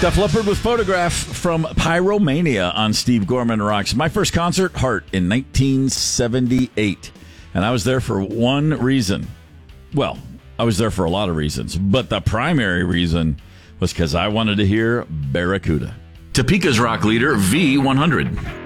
Def Leppard with Photograph from Pyromania on Steve Gorman Rocks. My first concert, Heart, in 1978. And I was there for one reason. Well, I was there for a lot of reasons, but the primary reason was because I wanted to hear Barracuda. Topeka's rock leader, V100.